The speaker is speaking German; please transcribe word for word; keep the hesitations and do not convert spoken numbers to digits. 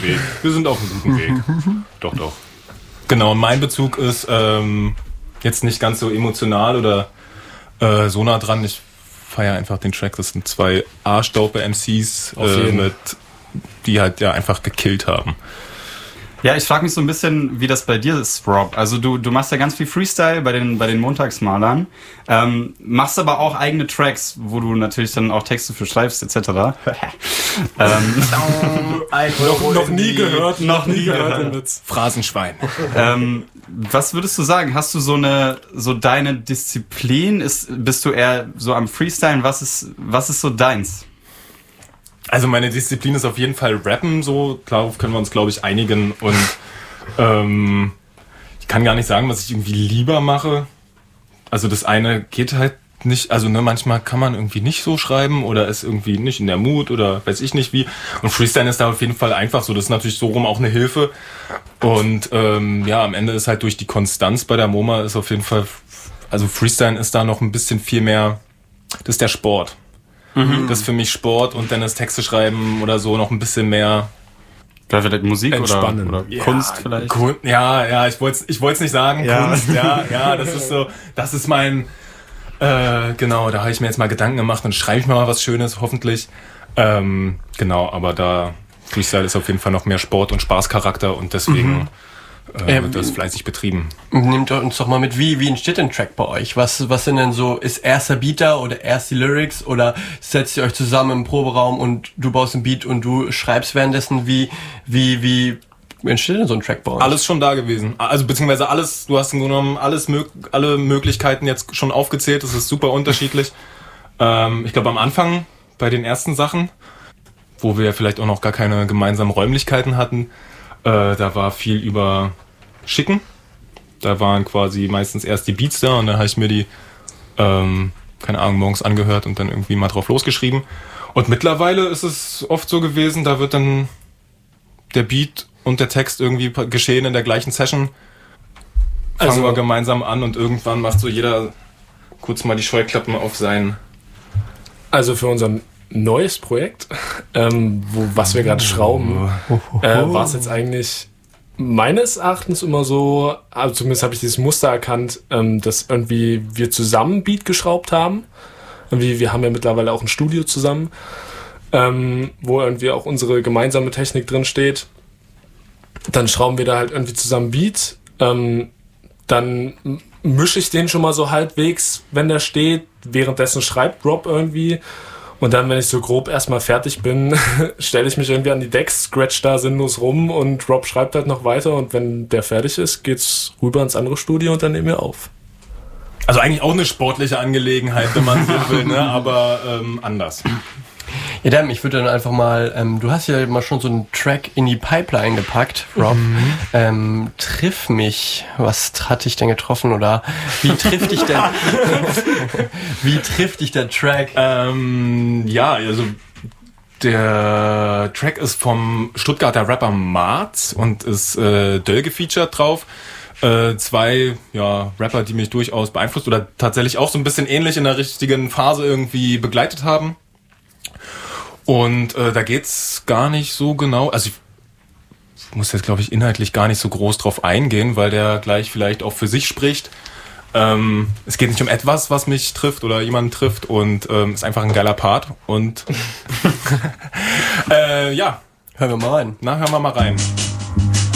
Weg. Wir sind auf einem guten Weg. Doch, doch. Genau, mein Bezug ist ähm, jetzt nicht ganz so emotional oder äh, so nah dran. Ich feiere einfach den Track. Das sind zwei Arschdope-M Cs, äh, mit, die halt ja einfach gekillt haben. Ja, ich frage mich so ein bisschen, wie das bei dir ist, Rob. Also du, du machst ja ganz viel Freestyle bei den, bei den Montagsmalern, ähm, machst aber auch eigene Tracks, wo du natürlich dann auch Texte für schreibst, et cetera. ähm, noch, noch nie gehört, noch nie gehört. gehört. Phrasenschwein. ähm, was würdest du sagen? Hast du so eine, so deine Disziplin? Ist, bist du eher so am Freestylen? Was ist, was ist so deins? Also meine Disziplin ist auf jeden Fall Rappen, so, darauf können wir uns, glaube ich, einigen. Und ähm, ich kann gar nicht sagen, was ich irgendwie lieber mache. Also das eine geht halt nicht, also ne, manchmal kann man irgendwie nicht so schreiben oder ist irgendwie nicht in der Mut oder weiß ich nicht wie. Und Freestyle ist da auf jeden Fall einfach so, das ist natürlich so rum auch eine Hilfe. Und ähm, ja, am Ende ist halt durch die Konstanz bei der MoMA ist auf jeden Fall, also Freestyle ist da noch ein bisschen viel mehr, das ist der Sport. Mhm. Das ist für mich Sport und dann das Texte schreiben oder so noch ein bisschen mehr. Vielleicht Musik Entspannen. oder, oder ja, Kunst vielleicht. Kun- ja, ja, ich wollte es ich wollt's nicht sagen. Ja. Kunst, ja, ja, das ist so, das ist mein, äh, genau, da habe ich mir jetzt mal Gedanken gemacht und schreibe ich mal was Schönes, hoffentlich. Ähm, genau, aber da Freestyle ist auf jeden Fall noch mehr Sport und Spaßcharakter und deswegen Mhm. äh, wird das fleißig betrieben. Nehmt uns doch mal mit, wie, wie entsteht ein Track bei euch? Was, was sind denn so, ist erster Beat da oder erst die Lyrics oder setzt ihr euch zusammen im Proberaum und du baust einen Beat und du schreibst währenddessen? Wie, wie, wie entsteht denn so ein Track bei euch? Alles schon da gewesen. Also beziehungsweise alles, du hast im Grunde genommen alles, alle Möglichkeiten jetzt schon aufgezählt. Das ist super unterschiedlich. Ähm, ich glaube am Anfang bei den ersten Sachen, wo wir vielleicht auch noch gar keine gemeinsamen Räumlichkeiten hatten, äh, da war viel über Schicken. Da waren quasi meistens erst die Beats da und dann habe ich mir die, ähm, keine Ahnung, morgens angehört und dann irgendwie mal drauf losgeschrieben. Und mittlerweile ist es oft so gewesen, da wird dann der Beat und der Text irgendwie geschehen in der gleichen Session. Fangen Also, wir gemeinsam an und irgendwann macht so jeder kurz mal die Scheuklappen auf sein... Also für unser neues Projekt, ähm, wo, was wir gerade schrauben, äh, war es jetzt eigentlich meines Erachtens immer so, also zumindest habe ich dieses Muster erkannt, ähm, dass irgendwie wir zusammen Beat geschraubt haben. Irgendwie, wir haben ja mittlerweile auch ein Studio zusammen, ähm, wo irgendwie auch unsere gemeinsame Technik drin steht. Dann schrauben wir da halt irgendwie zusammen Beat. Ähm, dann mische ich den schon mal so halbwegs, wenn der steht. Währenddessen schreibt Rob irgendwie. Und dann, wenn ich so grob erstmal fertig bin, stelle ich mich irgendwie an die Decks, scratch da sinnlos rum und Rob schreibt halt noch weiter. Und wenn der fertig ist, geht's rüber ins andere Studio und dann nehmen wir auf. Also eigentlich auch eine sportliche Angelegenheit, wenn man so will, ne? Aber ähm, anders. Ja, dann, ich würde dann einfach mal, ähm, du hast ja mal schon so einen Track in die Pipeline gepackt, Rob. Mhm. Ähm, triff mich, was hat dich denn getroffen oder wie trifft dich denn, wie trifft dich der Track? Ähm, ja, also der Track ist vom Stuttgarter Rapper Marz und ist äh, Döll gefeatured drauf. Äh, zwei ja, Rapper, die mich durchaus beeinflusst oder tatsächlich auch so ein bisschen ähnlich in der richtigen Phase irgendwie begleitet haben. Und äh, da geht's gar nicht so genau, also ich muss jetzt, glaube ich, inhaltlich gar nicht so groß drauf eingehen, weil der gleich vielleicht auch für sich spricht. Ähm, es geht nicht um etwas, was mich trifft oder jemanden trifft und ähm, ist einfach ein geiler Part. Und äh, ja, hören wir mal rein. Na, hören wir mal rein.